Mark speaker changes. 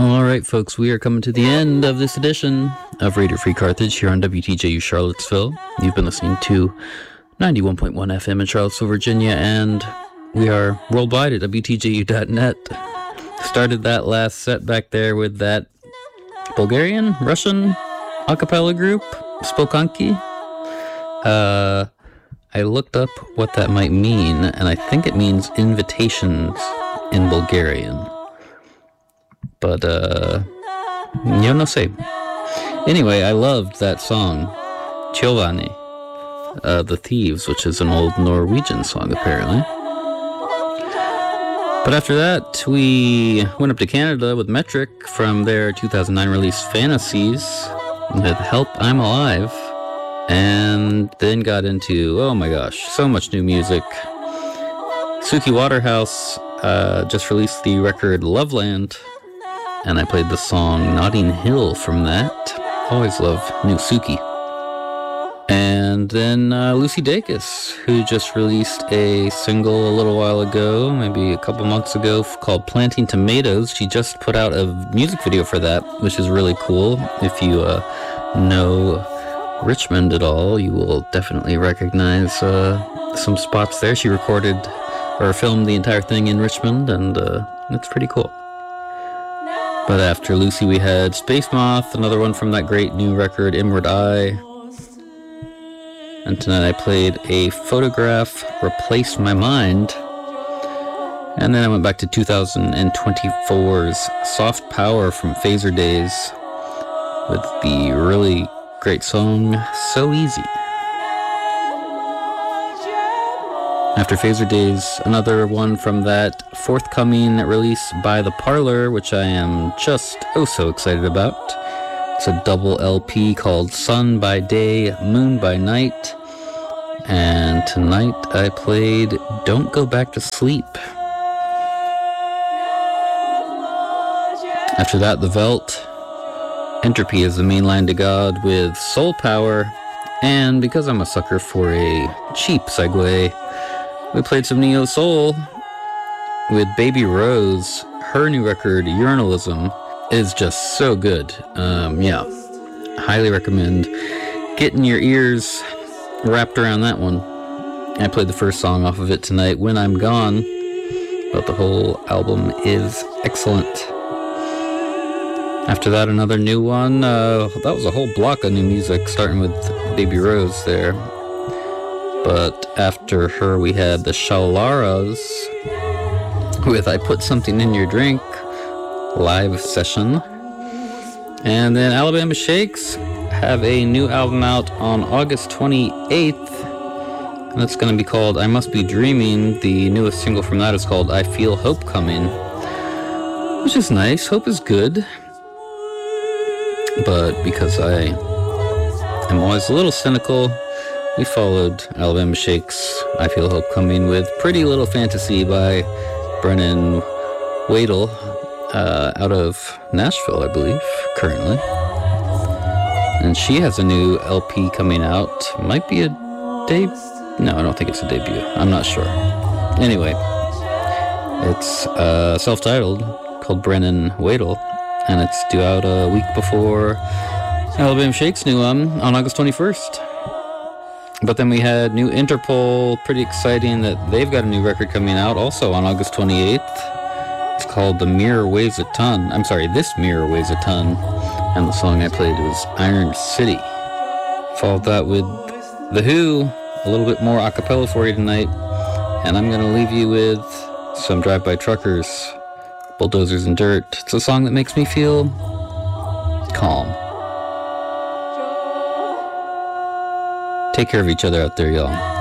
Speaker 1: All right, folks, we are coming to the end of this edition of Radio Free Carthage here on WTJU Charlottesville. You've been listening to 91.1 FM in Charlottesville, Virginia, and we are worldwide at WTJU.net. Started that last set back there with that Bulgarian, Russian a cappella group, Spokanki. I looked up what that might mean, and I think it means invitations in Bulgarian. But, yo no sé. Anyway, I loved that song, Giovanni, The Thieves, which is an old Norwegian song, apparently. But after that, we went up to Canada with Metric from their 2009 release Fantasies with Help I'm Alive, and then got into, oh my gosh, so much new music. Suki Waterhouse just released the record Loveland, and I played the song Notting Hill from that. Always love new Suki. And then Lucy Dacus, who just released a single a little while ago, maybe a couple months ago, called Planting Tomatoes. She just put out a music video for that, which is really cool. If you know Richmond at all, you will definitely recognize some spots there. She recorded or filmed the entire thing in Richmond, and it's pretty cool. But after Lucy, we had Space Moth, another one from that great new record, Inward Eye. And tonight I played A Photograph, Replace My Mind. And then I went back to 2024's Soft Power from Phaser Days with the really great song, So Easy. After Phaser Days, another one from that forthcoming release by The Parlor, which I am just so excited about. It's a double LP called Sun by Day, Moon by Night. And tonight I played Don't Go Back to Sleep. After that, The Velt. Entropy is the main line to God with Soul Power. And because I'm a sucker for a cheap segue, we played some Neo Soul with Baby Rose. Her new record, Urinalism, is just so good. Yeah, highly recommend getting your ears wrapped around that one. I played the first song off of it tonight, When I'm Gone, but the whole album is excellent. After that, another new one. That was a whole block of new music, starting with Baby Rose there. But after her, we had the Shalaras with I Put Something in Your Drink live session. And then Alabama Shakes have a new album out on August 28th. And it's going to be called I Must Be Dreaming. The newest single from that is called I Feel Hope Coming, which is nice. Hope is good. But because I am always a little cynical, we followed Alabama Shakes' I Feel Hope Coming with Pretty Little Fantasy by Brennan Wadle out of Nashville, I believe, currently. And she has a new LP coming out. Might be a debut. No, I don't think it's a debut. I'm not sure. Anyway, it's self-titled, called Brennan Wadle, and it's due out a week before Alabama Shakes' new one on August 21st. But then we had new Interpol, pretty exciting that they've got a new record coming out also on August 28th. It's called The Mirror Weighs a Ton. I'm sorry, This Mirror Weighs a Ton. And the song I played was Iron City. Followed that with The Who, a little bit more a cappella for you tonight. And I'm going to leave you with some Drive-By Truckers, Bulldozers and Dirt. It's a song that makes me feel calm. Take care of each other out there, y'all.